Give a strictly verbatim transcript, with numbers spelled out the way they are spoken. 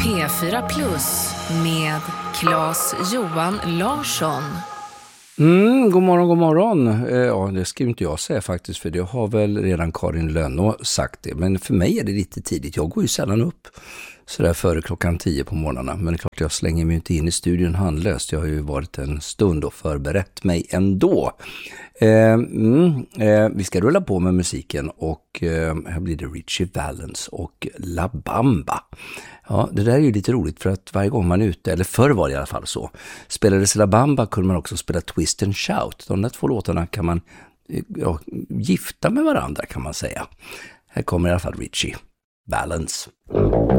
P fyra Plus med Claes Johan Larsson. Mm, god morgon, god morgon. Eh, ja, det ska inte jag säga faktiskt, för det har väl redan Karin Lönnå sagt det. Men för mig är det lite tidigt. Jag går ju sällan upp sådär före klockan tio på morgnarna. Men det är klart, jag slänger mig inte in i studion handlöst. Jag har ju varit en stund och förberett mig ändå. Eh, mm, eh, vi ska rulla på med musiken och eh, här blir det Ritchie Valens och La Bamba. Ja, det där är ju lite roligt, för att varje gång man är ute, eller förr var det i alla fall så, spelades La Bamba kunde man också spela Twist and Shout. De där två låtarna kan man ja, gifta med varandra, kan man säga. Här kommer i alla fall Ritchie Valens.